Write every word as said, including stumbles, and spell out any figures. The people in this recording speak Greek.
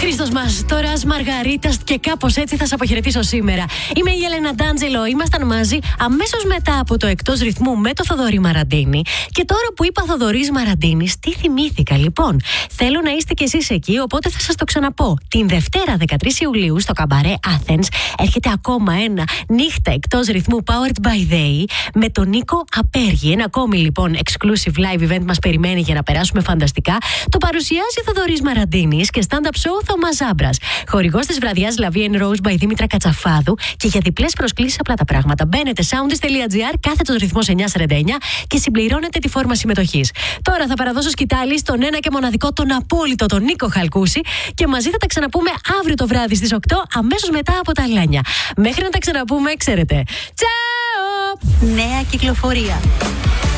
Χρήστος Μαστόρας, Μαργαρίτας και κάπως έτσι θα σας αποχαιρετήσω σήμερα. Είμαι η Έλενα Ντάντζελο. Ήμασταν μαζί αμέσως μετά από το Εκτός Ρυθμού με το Θοδωρή Μαραντίνη. Και τώρα που είπα Θοδωρής Μαραντίνης, τι θυμήθηκα λοιπόν. Θέλω να είστε κι εσείς εκεί, οπότε θα σας το ξαναπώ. Την Δευτέρα δεκατρείς Ιουλίου στο Καμπαρέ Athens έρχεται ακόμα ένα νύχτα Εκτός Ρυθμού Powered by Day με τον Νίκο Απέργη. Ένα ακόμη λοιπόν exclusive live event μας περιμένει για να περάσουμε φανταστικά. Το παρουσιάζει ο Θοδωρής Μαραντίνης και stand-up show Θωμάς Ζάμπρας. Χορηγός της βραδιάς Λαβή and Rose by Δήμητρα Κατσαφάδου. Και για διπλές προσκλήσεις απλά τα πράγματα. Μπαίνετε soundist.gr, κάθετος ρυθμός εννιακόσια σαράντα εννιά και συμπληρώνετε τη φόρμα συμμετοχής. Τώρα θα παραδώσω σκητάλη στον ένα και μοναδικό, τον απόλυτο, τον Νίκο Χαλκούση. Και μαζί θα τα ξαναπούμε αύριο το βράδυ στις οκτώ, αμέσως μετά από τα Λάνια. Μέχρι να τα ξαναπούμε, ξέρετε. Τσάου! Νέα κυκλοφορία.